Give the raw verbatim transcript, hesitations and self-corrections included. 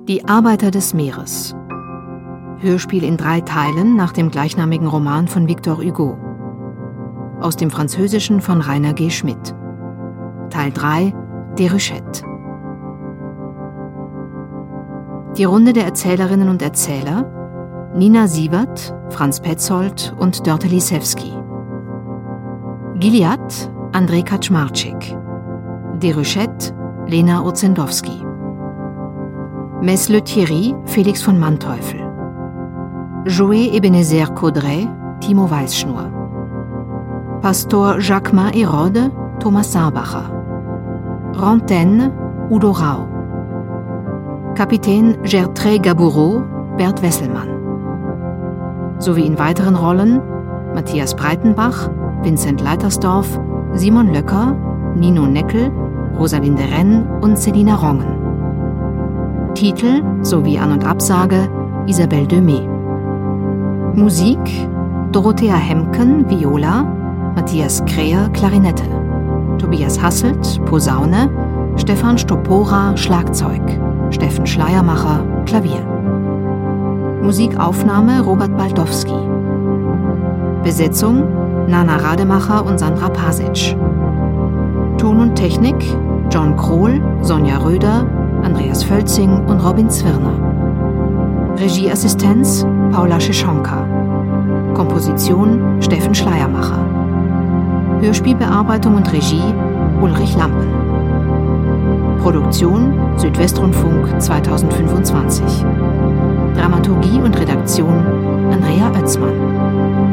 Die Arbeiter des Meeres. Hörspiel in drei Teilen nach dem gleichnamigen Roman von Victor Hugo. Aus dem Französischen von Rainer G. Schmidt. Teil drei, Déruchette. Die Runde der Erzählerinnen und Erzähler: Nina Siebert, Franz Petzold und Dörte Lisewski. Gilliatt, André Kaczmarczyk. Déruchette, Lena Orzendowski. Mess Le Thierry, Felix von Manteuffel. Joé Ebenezer Caudray, Timo Weißschnur. Pastor Jacquemin Hérode, Thomas Saarbacher. Rantaine, Udo Rau. Kapitän Gertrais Gaboureau, Bert Wesselmann. Sowie in weiteren Rollen Matthias Breitenbach, Vincent Leitersdorf, Simon Löcker, Nino Neckel, Rosalinde Renn und Selina Rongen. Titel sowie An- und Absage Isabelle Demey. Musik Dorothea Hemken, Viola, Matthias Kräher, Klarinette, Tobias Hasselt, Posaune, Stefan Stopora, Schlagzeug, Steffen Schleiermacher, Klavier. Musikaufnahme Robert Baldowski. Besetzung Nana Rademacher und Sandra Pasic. Ton und Technik John Krohl, Sonja Röder, Andreas Völzing und Robin Zwirner. Regieassistenz Paula Schischonka. Komposition Steffen Schleiermacher. Hörspielbearbeitung und Regie Ulrich Lampen. Produktion Südwestrundfunk zweitausendfünfundzwanzig. Dramaturgie und Redaktion Andrea Oetzmann.